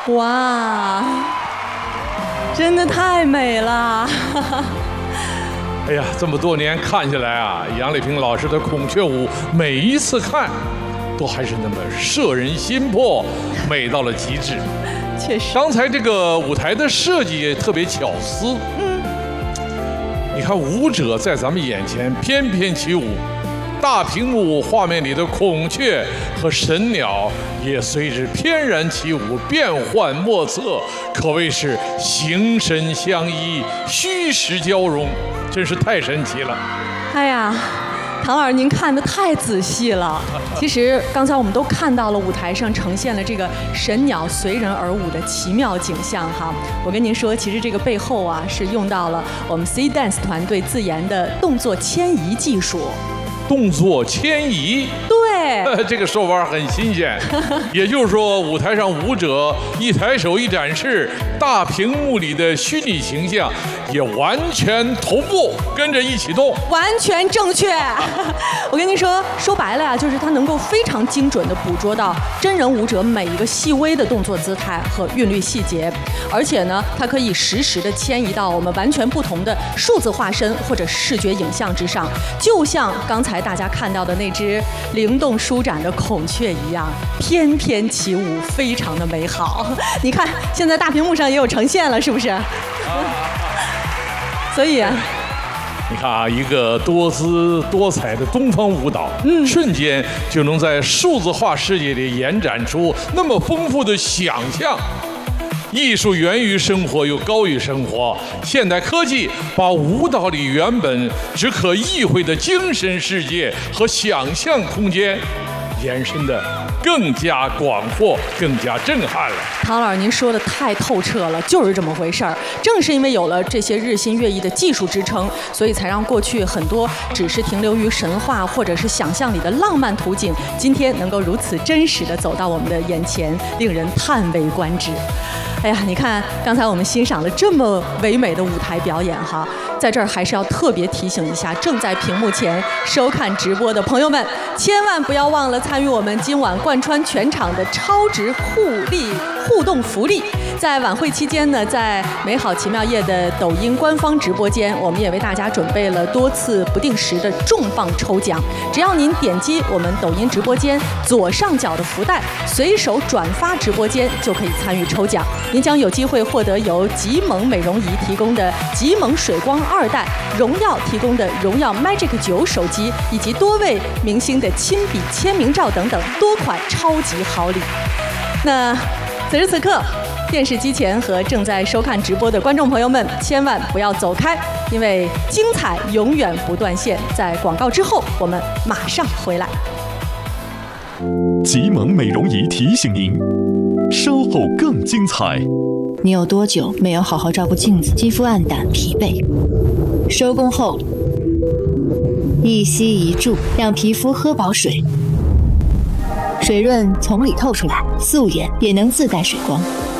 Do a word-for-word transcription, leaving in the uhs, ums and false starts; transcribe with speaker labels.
Speaker 1: 哇，真的太美了！
Speaker 2: 哎呀，这么多年看下来啊，杨丽萍老师的孔雀舞，每一次看，都还是那么摄人心魄，美到了极致。
Speaker 1: 确实，
Speaker 2: 刚才这个舞台的设计也特别巧思。嗯，你看舞者在咱们眼前翩翩起舞。大屏幕画面里的孔雀和神鸟也随之翩然起舞，变幻莫测，可谓是形神相依，虚实交融，真是太神奇了。
Speaker 1: 哎呀，唐老师您看得太仔细了。其实刚才我们都看到了舞台上呈现了这个神鸟随人而舞的奇妙景象哈。我跟您说，其实这个背后啊是用到了我们 C Dance 团队自研的动作迁移技术。
Speaker 2: 动作迁移，
Speaker 1: 对，
Speaker 2: 这个说法很新鲜。也就是说，舞台上舞者一抬手一展示，大屏幕里的虚拟形象也完全同步，跟着一起动，
Speaker 1: 完全正确。我跟您说，说白了呀，就是它能够非常精准地捕捉到真人舞者每一个细微的动作姿态和韵律细节，而且呢，它可以实时地迁移到我们完全不同的数字化身或者视觉影像之上，就像刚才大家看到的那只灵动舒展的孔雀一样，翩翩起舞，非常的美好。你看，现在大屏幕上也有呈现了，是不是？啊、所以、啊。
Speaker 2: 你看啊，一个多姿多彩的东方舞蹈，嗯，瞬间就能在数字化世界里延展出那么丰富的想象。艺术源于生活，又高于生活。现代科技把舞蹈里原本只可意会的精神世界和想象空间，延伸的更加广阔，更加震撼了。
Speaker 1: 唐老师，您说的太透彻了，就是这么回事儿。正是因为有了这些日新月异的技术支撑，所以才让过去很多只是停留于神话或者是想象里的浪漫图景，今天能够如此真实地走到我们的眼前，令人叹为观止。哎呀，你看，刚才我们欣赏了这么唯美的舞台表演哈，在这儿还是要特别提醒一下正在屏幕前收看直播的朋友们，千万不要忘了参与我们今晚贯穿全场的超值互利互动福利。在晚会期间呢，在美好奇妙夜的抖音官方直播间，我们也为大家准备了多次不定时的重磅抽奖。只要您点击我们抖音直播间左上角的福袋，随手转发直播间，就可以参与抽奖。您将有机会获得由极萌美容仪提供的极萌水光二代、荣耀提供的荣耀 Magic 九手机，以及多位明星的亲笔签名照等等多款超级好礼。那此时此刻，电视机前和正在收看直播的观众朋友们，千万不要走开，因为精彩永远不断线。在广告之后，我们马上回来。
Speaker 3: 极萌美容仪提醒您，稍后更精彩。
Speaker 4: 你有多久没有好好照顾镜子？肌肤暗淡、疲惫，收工后一吸一注，让皮肤喝饱水，水润从里透出来，素颜也能自带水光。